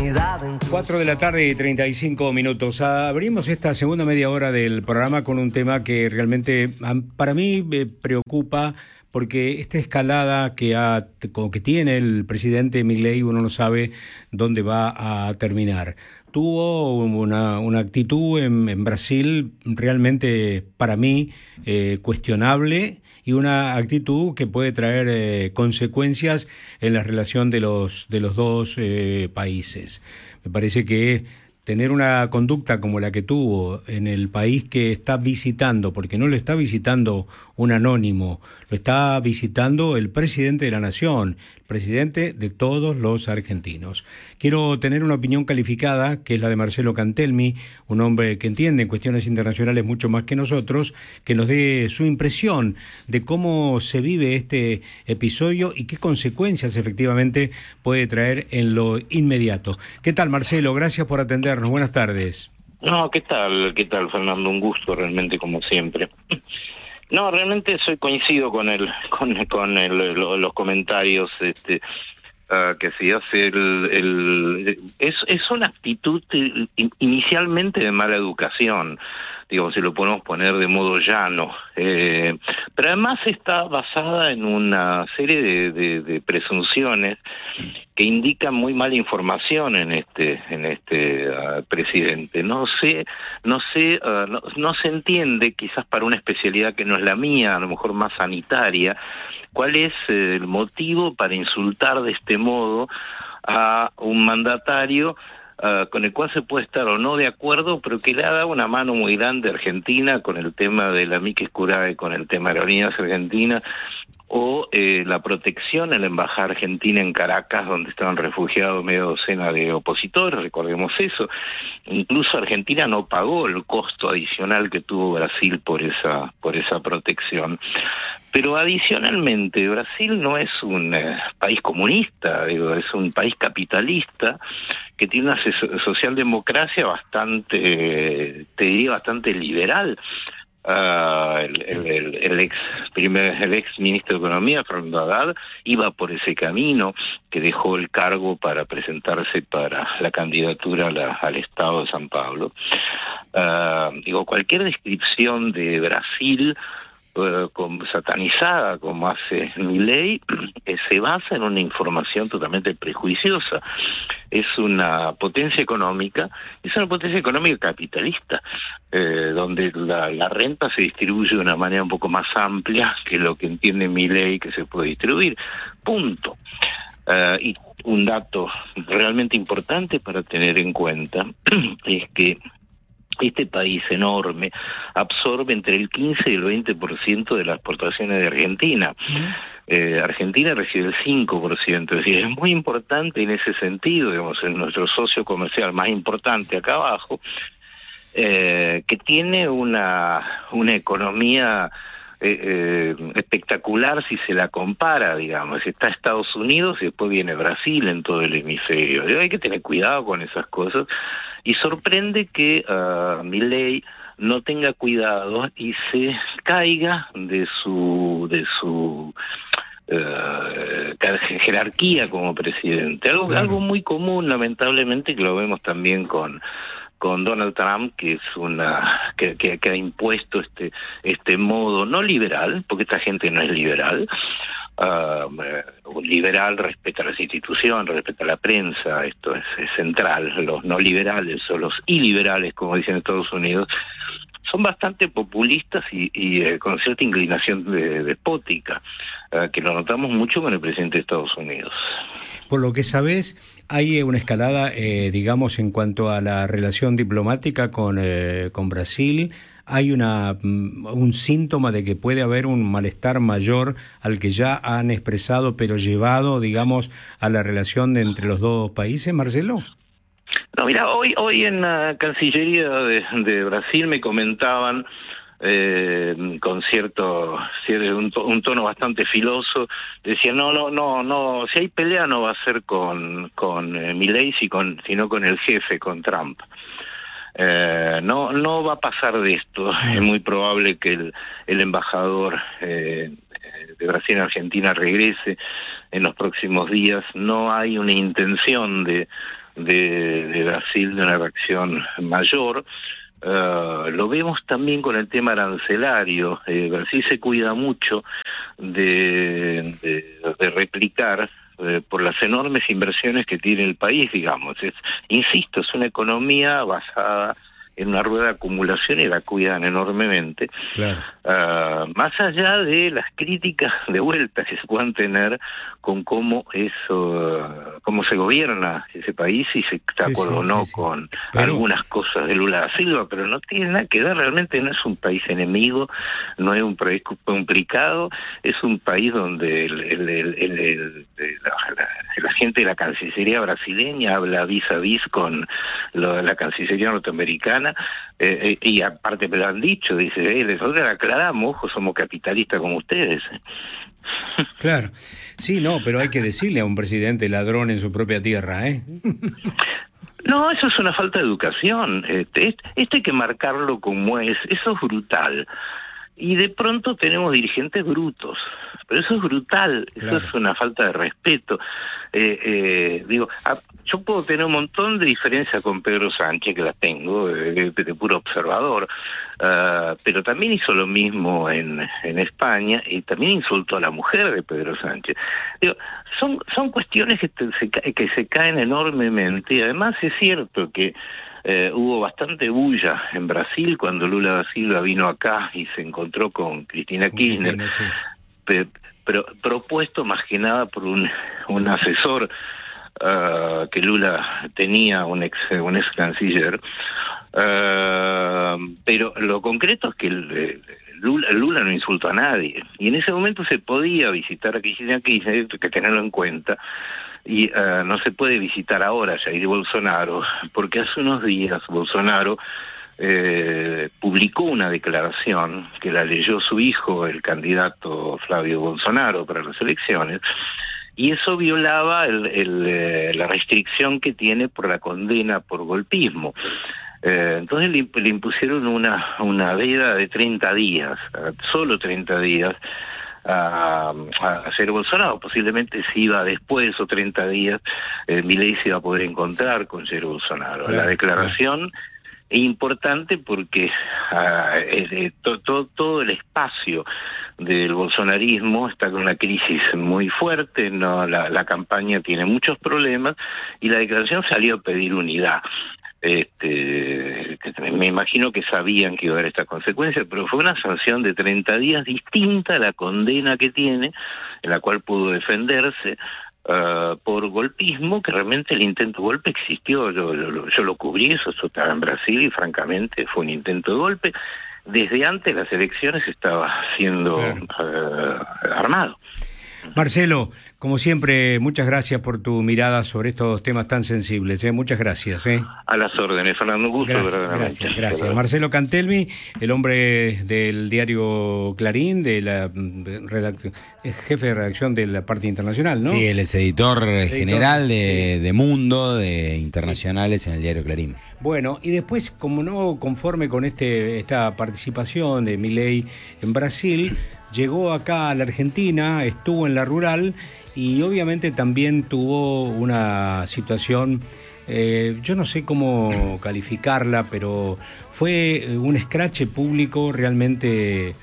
4 de la tarde y 35 minutos. Abrimos esta segunda media hora del programa con un tema que realmente para mí me preocupa, porque esta escalada que tiene el presidente Milei, uno no sabe dónde va a terminar. Tuvo una actitud en Brasil realmente, para mí, cuestionable, y una actitud que puede traer consecuencias en la relación de los dos países. Me parece que tener una conducta como la que tuvo en el país que está visitando, porque no lo está visitando un anónimo, lo está visitando el presidente de la nación, el presidente de todos los argentinos. Quiero tener una opinión calificada, que es la de Marcelo Cantelmi, un hombre que entiende en cuestiones internacionales mucho más que nosotros, que nos dé su impresión de cómo se vive este episodio y qué consecuencias efectivamente puede traer en lo inmediato. ¿Qué tal, Marcelo? Gracias por atendernos. Buenas tardes. No, ¿qué tal, Fernando? Un gusto realmente, como siempre. No, realmente coincido con los comentarios que se hace es una actitud inicialmente de mala educación, digamos, si lo podemos poner de modo llano, pero además está basada en una serie de presunciones que indican muy mala información en este presidente. No se entiende, quizás para una especialidad que no es la mía, a lo mejor más sanitaria, cuál es el motivo para insultar de este modo a un mandatario con el cual se puede estar o no de acuerdo, pero que le ha dado una mano muy grande a Argentina con el tema de la amicus curiae, con el tema de Aerolíneas Argentinas, o la protección en la embajada argentina en Caracas, donde estaban refugiados media docena de opositores, recordemos eso. Incluso Argentina no pagó el costo adicional que tuvo Brasil por esa protección. Pero adicionalmente, Brasil no es un país comunista, es un país capitalista que tiene una socialdemocracia bastante, te diría, bastante liberal. El ex ministro de Economía, Fernando Haddad, iba por ese camino, que dejó el cargo para presentarse para la candidatura al Estado de San Pablo. Cualquier descripción de Brasil satanizada como hace Milei se basa en una información totalmente prejuiciosa. Es una potencia económica capitalista, donde la renta se distribuye de una manera un poco más amplia que lo que entiende Milei que se puede distribuir. Punto. Y un dato realmente importante para tener en cuenta es que este país enorme absorbe entre el 15 y el 20% de las exportaciones de Argentina. Argentina recibe el 5%, es decir, es muy importante en ese sentido, digamos, es nuestro socio comercial más importante acá abajo, que tiene una economía espectacular si se la compara, digamos. Está Estados Unidos y después viene Brasil en todo el hemisferio. Hay que tener cuidado con esas cosas, y sorprende que Milei no tenga cuidado y se caiga de su jerarquía como presidente. Algo muy común, lamentablemente, que lo vemos también con Donald Trump, que es que ha impuesto este modo no liberal, porque esta gente no es liberal. Un liberal respeta las instituciones, respeta la prensa, esto es central. Los no liberales o los iliberales, como dicen en Estados Unidos, son bastante populistas y con cierta inclinación despótica, que lo notamos mucho con el presidente de Estados Unidos. Por lo que sabés, hay una escalada, digamos, en cuanto a la relación diplomática con Brasil. Hay un síntoma de que puede haber un malestar mayor al que ya han expresado, pero llevado, digamos, a la relación entre los dos países, Marcelo. No, mira, hoy en la Cancillería de Brasil me comentaban con un tono bastante filoso, decían no, si hay pelea no va a ser con Milei, sino con el jefe, con Trump. No va a pasar de esto. Es muy probable que el embajador de Brasil en Argentina regrese en los próximos días. No hay una intención de de Brasil de una reacción mayor. Lo vemos también con el tema arancelario. Brasil se cuida mucho de replicar por las enormes inversiones que tiene el país, digamos. Insisto, es una economía basada en una rueda de acumulación y la cuidan enormemente. Claro. Más allá de las críticas de vuelta que se puedan tener con cómo se gobierna ese país y se está de acuerdo o no con algunas cosas de Lula da Silva, pero no tiene nada que ver, realmente no es un país enemigo, no es un país complicado, es un país donde la gente de la Cancillería brasileña habla vis a vis con la Cancillería norteamericana, y aparte me lo han dicho, dice, nosotros aclaramos, ojo, somos capitalistas como ustedes. Claro, sí, no, pero hay que decirle a un presidente ladrón en su propia tierra, ¿eh? No, eso es una falta de educación. Esto hay que marcarlo como es. Eso es brutal. Y de pronto tenemos dirigentes brutos. Pero eso es brutal. Claro. Eso es una falta de respeto. Yo puedo tener un montón de diferencias con Pedro Sánchez, que las tengo, de puro observador. Pero también hizo lo mismo en España y también insultó a la mujer de Pedro Sánchez. Son cuestiones que se caen enormemente, y además es cierto que hubo bastante bulla en Brasil cuando Lula da Silva vino acá y se encontró con Cristina Kirchner, sí. Pero propuesto más que nada por un asesor que Lula tenía, un ex canciller. Pero lo concreto es que Lula no insultó a nadie, y en ese momento se podía visitar a Cristina Kirchner, hay que tenerlo en cuenta, y no se puede visitar ahora Jair Bolsonaro, porque hace unos días Bolsonaro publicó una declaración que la leyó su hijo, el candidato Flavio Bolsonaro para las elecciones, y eso violaba la restricción que tiene por la condena por golpismo. Entonces le impusieron una veda de 30 días, solo 30 días, a Jair Bolsonaro. Posiblemente si iba después o 30 días, Milei se iba a poder encontrar con Jair Bolsonaro. Claro, la declaración es importante porque todo el espacio del bolsonarismo está con una crisis muy fuerte, la campaña tiene muchos problemas, y la declaración salió a pedir unidad. Me imagino que sabían que iba a haber esta consecuencia, pero fue una sanción de 30 días distinta a la condena que tiene, en la cual pudo defenderse por golpismo, que realmente el intento de golpe existió. Yo lo cubrí, eso estaba en Brasil, y francamente fue un intento de golpe. Desde antes de las elecciones estaba siendo armado. Marcelo, como siempre, muchas gracias por tu mirada sobre estos temas tan sensibles. Muchas gracias. A las órdenes, Fernando, un gusto. Gracias. Marcelo Cantelmi, el hombre del diario Clarín, de la jefe de redacción de la parte internacional, ¿no? Sí, él es editor general de Mundo, de internacionales en el diario Clarín. Bueno, y después, como no conforme con esta participación de Milei en Brasil, llegó acá a la Argentina, estuvo en la rural y obviamente también tuvo una situación, yo no sé cómo calificarla, pero fue un escrache público realmente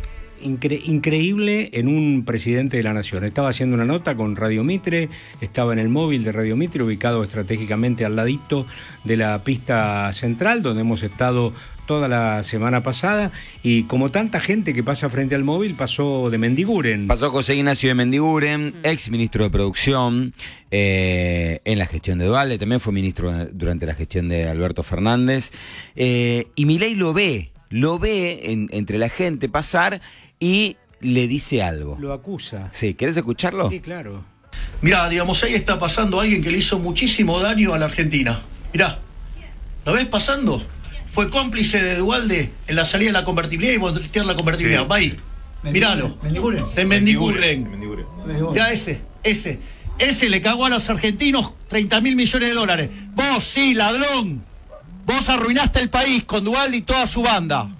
increíble en un presidente de la nación. Estaba haciendo una nota con Radio Mitre, estaba en el móvil de Radio Mitre, ubicado estratégicamente al ladito de la pista central, donde hemos estado toda la semana pasada, y como tanta gente que pasa frente al móvil, pasó de Mendiguren. Pasó José Ignacio de Mendiguren, ex ministro de Producción en la gestión de Duhalde, también fue ministro durante la gestión de Alberto Fernández, y Milei lo ve entre la gente pasar y le dice algo. Lo acusa. Sí, ¿querés escucharlo? Sí, claro. Mirá, digamos, ahí está pasando alguien que le hizo muchísimo daño a la Argentina. Mirá, ¿lo ves pasando? Fue cómplice de Duhalde en la salida de la convertibilidad y voltear la convertibilidad. Sí. Va ahí, míralo. De Mendiguren. Mirá ese le cagó a los argentinos 30.000 millones de dólares. Vos, sí, ladrón. Vos arruinaste el país con Duhalde y toda su banda. No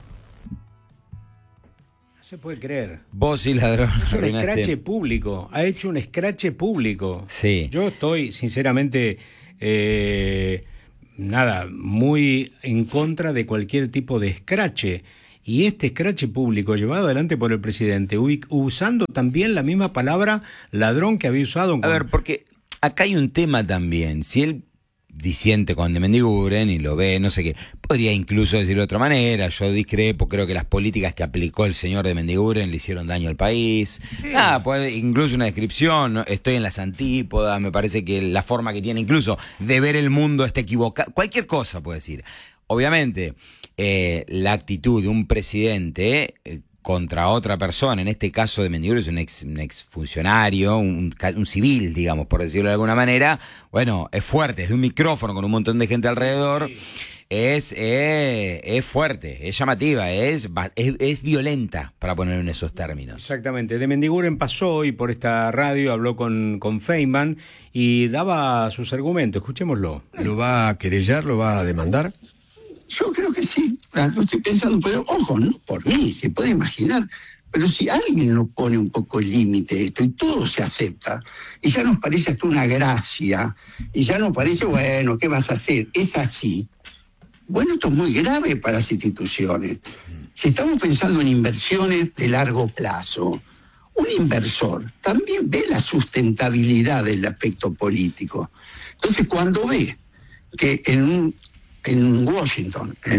se puede creer. Vos, sí, ladrón. Es un escrache público. Ha hecho un escrache público. Sí. Yo estoy, sinceramente, nada, muy en contra de cualquier tipo de escrache. Y este escrache público llevado adelante por el presidente, usando también la misma palabra ladrón que había usado. A ver, porque acá hay un tema también. Si él disiente con de Mendiguren y lo ve, no sé qué, podría incluso decirlo de otra manera. Yo discrepo, creo que las políticas que aplicó el señor de Mendiguren le hicieron daño al país. Sí. Nada, puede incluso una descripción, ¿no? Estoy en las antípodas, me parece que la forma que tiene incluso de ver el mundo está equivocada, cualquier cosa puede decir. Obviamente, la actitud de un presidente contra otra persona, en este caso de Mendiguren es un ex funcionario, un civil, digamos, por decirlo de alguna manera, bueno, es fuerte, es de un micrófono con un montón de gente alrededor, es fuerte, es llamativa, es violenta, para ponerlo en esos términos. Exactamente, de Mendiguren pasó hoy por esta radio, habló con Feynman y daba sus argumentos, escuchémoslo. ¿Lo va a querellar, lo va a demandar? Yo creo que sí, lo estoy pensando, pero ojo, no por mí, se puede imaginar, pero si alguien nos pone un poco el límite esto y todo se acepta, y ya nos parece hasta una gracia, y ya nos parece, bueno, ¿qué vas a hacer? Es así. Bueno, esto es muy grave para las instituciones. Si estamos pensando en inversiones de largo plazo, un inversor también ve la sustentabilidad del aspecto político. Entonces, cuando ve que en Washington, en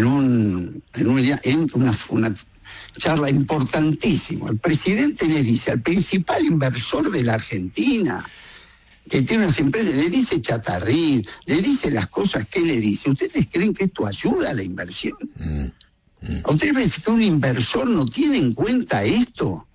una charla importantísima, el presidente le dice al principal inversor de la Argentina, que tiene unas empresas, le dice chatarril, le dice las cosas que le dice. ¿Ustedes creen que esto ayuda a la inversión? ¿A ustedes creen que un inversor no tiene en cuenta esto?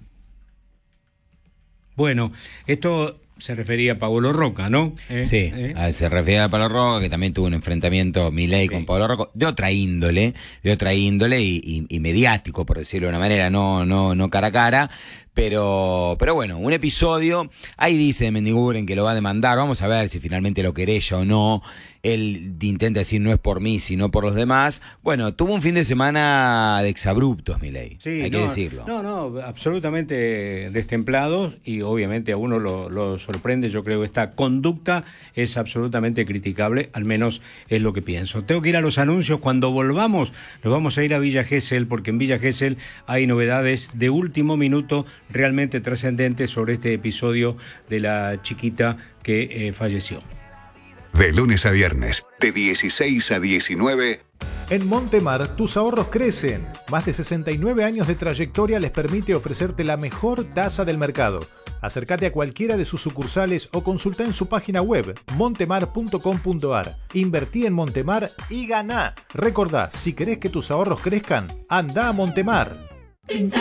Bueno, esto se refería a Pablo Roca, ¿no? Sí, se refería a Pablo Roca, que también tuvo un enfrentamiento Milei con Pablo Roca, de otra índole y mediático, por decirlo de una manera, no cara a cara, pero bueno, un episodio, ahí dice de Mendiguren que lo va a demandar, vamos a ver si finalmente lo querella o no. Él intenta decir no es por mí, sino por los demás. Bueno, tuvo un fin de semana de exabruptos, Milei, sí, hay que decirlo. No, absolutamente destemplados, y obviamente a uno lo sorprende. Yo creo que esta conducta es absolutamente criticable, al menos es lo que pienso. Tengo que ir a los anuncios. Cuando volvamos, nos vamos a ir a Villa Gesell, porque en Villa Gesell hay novedades de último minuto realmente trascendentes sobre este episodio de la chiquita que falleció. De lunes a viernes, de 16 a 19. En Montemar, tus ahorros crecen. Más de 69 años de trayectoria les permite ofrecerte la mejor tasa del mercado. Acércate a cualquiera de sus sucursales o consulta en su página web montemar.com.ar. Invertí en Montemar y ganá. Recordá, si querés que tus ahorros crezcan, anda a Montemar.